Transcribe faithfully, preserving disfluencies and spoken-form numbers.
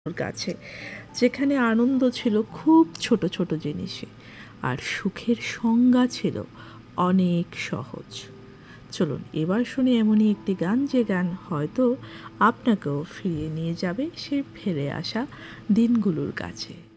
কাছে, যেখানে আনন্দ ছিল খুব ছোট ছোট জিনিসে, আর সুখের সংজ্ঞা ছিল অনেক সহজ। চলুন এবার শুনি এমনই একটি গান, যে গান হয়তো আপনাকেও ফিরিয়ে নিয়ে যাবে সেই ফিরে আসা দিনগুলোর কাছে।